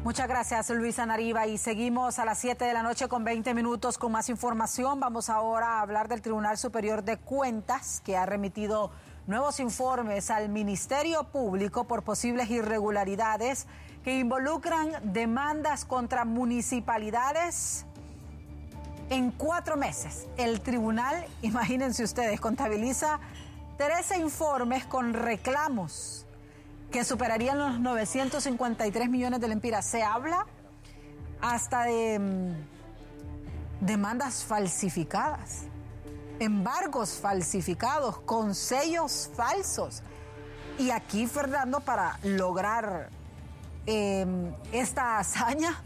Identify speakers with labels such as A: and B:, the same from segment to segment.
A: Muchas gracias, Luisa Nariva. Y seguimos a las 7 de la noche con 20 minutos con más información. Vamos ahora a hablar del Tribunal Superior de Cuentas, que ha remitido nuevos informes al Ministerio Público por posibles irregularidades que involucran demandas contra municipalidades en 4 meses. El tribunal, imagínense ustedes, contabiliza 13 informes con reclamos que superarían los 953 millones de lempiras. Se habla hasta de demandas falsificadas, embargos falsificados, con sellos falsos. Y aquí, Fernando, para lograr esta hazaña,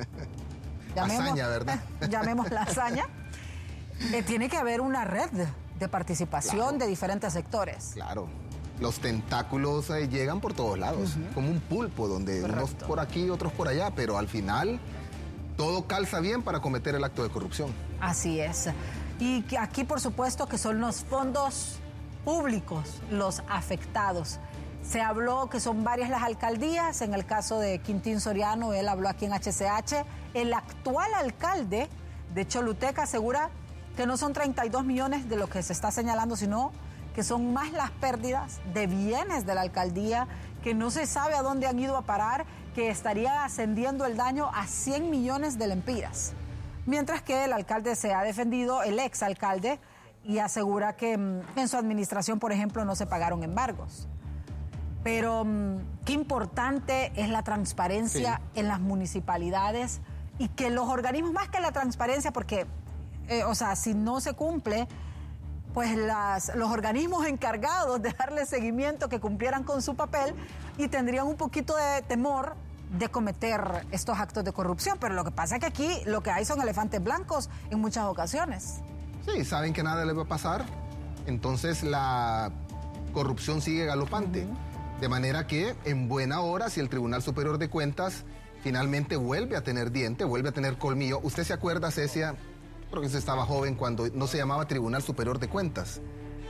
B: hazaña, ¿verdad?
A: Llamémosla hazaña, tiene que haber una red de participación, claro, de diferentes sectores.
B: Claro. Los tentáculos llegan por todos lados, como un pulpo, donde unos por aquí, otros por allá, pero al final todo calza bien para cometer el acto de corrupción.
A: Así es. Y que aquí, por supuesto, que son los fondos públicos los afectados. Se habló que son varias las alcaldías. En el caso de Quintín Soriano, él habló aquí en HCH. El actual alcalde de Choluteca asegura que no son 32 millones de lo que se está señalando, sino que son más las pérdidas de bienes de la alcaldía, que no se sabe a dónde han ido a parar, que estaría ascendiendo el daño a 100 millones de lempiras. Mientras que el alcalde se ha defendido, el exalcalde, y asegura que en su administración, por ejemplo, no se pagaron embargos. Pero qué importante es la transparencia en las municipalidades, y que los organismos, más que la transparencia, porque, si no se cumple, pues los organismos encargados de darle seguimiento, que cumplieran con su papel, y tendrían un poquito de temor de cometer estos actos de corrupción. Pero lo que pasa es que aquí lo que hay son elefantes blancos en muchas ocasiones.
B: Sí, saben que nada les va a pasar, entonces la corrupción sigue galopante. De manera que en buena hora, si el Tribunal Superior de Cuentas finalmente vuelve a tener diente, vuelve a tener colmillo. ¿Usted se acuerda, Cecia? Creo que usted estaba joven cuando no se llamaba Tribunal Superior de Cuentas.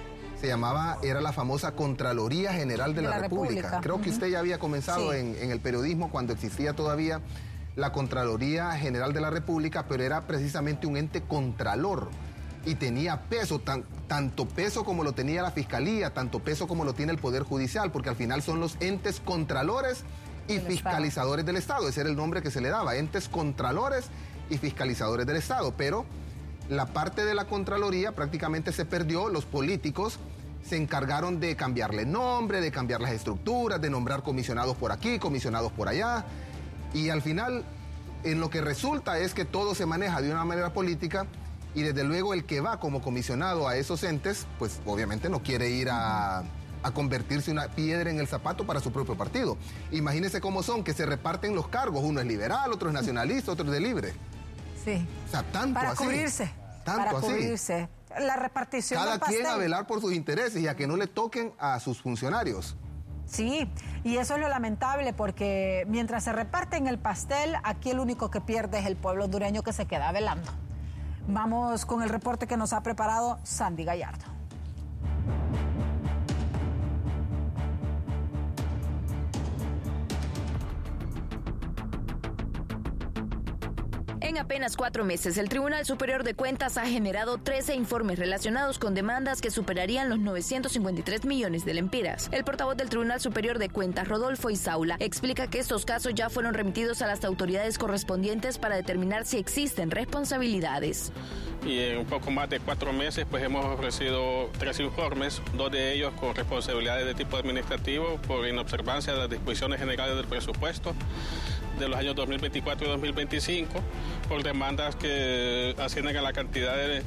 B: Era la famosa Contraloría General de la República. Creo que usted ya había comenzado en el periodismo cuando existía todavía la Contraloría General de la República, pero era precisamente un ente contralor y tenía peso, tanto peso como lo tenía la Fiscalía, tanto peso como lo tiene el Poder Judicial, porque al final son los entes contralores y fiscalizadores del Estado. Ese era el nombre que se le daba, entes contralores y fiscalizadores del Estado, pero la parte de la Contraloría prácticamente se perdió. Los políticos se encargaron de cambiarle nombre, de cambiar las estructuras, de nombrar comisionados por aquí, comisionados por allá, y al final en lo que resulta es que todo se maneja de una manera política, y desde luego el que va como comisionado a esos entes, pues obviamente no quiere ir a convertirse una piedra en el zapato para su propio partido. Imagínense cómo son, que se reparten los cargos, uno es liberal, otro es nacionalista, otro es de libre.
A: Sí.
B: O sea, tanto
A: para
B: así.
A: Cubrirse.
B: Tanto
A: para
B: así.
A: Cubrirse. La repartición
B: cada
A: del pastel.
B: quien a velar por sus intereses y a que no le toquen a sus funcionarios.
A: Sí, y eso es lo lamentable, porque mientras se reparten el pastel, aquí el único que pierde es el pueblo hondureño, que se queda velando. Vamos con el reporte que nos ha preparado Sandy Gallardo.
C: En apenas 4 meses, el Tribunal Superior de Cuentas ha generado 13 informes relacionados con demandas que superarían los 953 millones de lempiras. El portavoz del Tribunal Superior de Cuentas, Rodolfo Isaula, explica que estos casos ya fueron remitidos a las autoridades correspondientes para determinar si existen responsabilidades.
D: Y en un poco más de 4 meses, pues hemos recibido 3 informes, 2 de ellos con responsabilidades de tipo administrativo por inobservancia de las disposiciones generales del presupuesto de los años 2024 y 2025, por demandas que ascienden a la cantidad de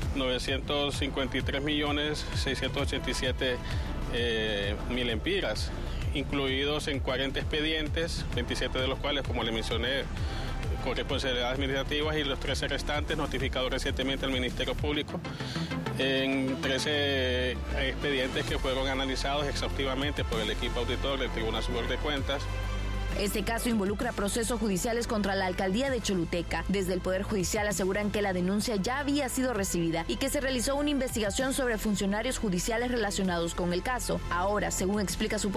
D: 953.687.000 lempiras, incluidos en 40 expedientes, 27 de los cuales, como le mencioné, con responsabilidades administrativas, y los 13 restantes notificados recientemente al Ministerio Público en 13 expedientes que fueron analizados exhaustivamente por el equipo auditor del Tribunal Superior de Cuentas.
C: Este caso involucra procesos judiciales contra la alcaldía de Choluteca. Desde el Poder Judicial aseguran que la denuncia ya había sido recibida y que se realizó una investigación sobre funcionarios judiciales relacionados con el caso. Ahora, según explica su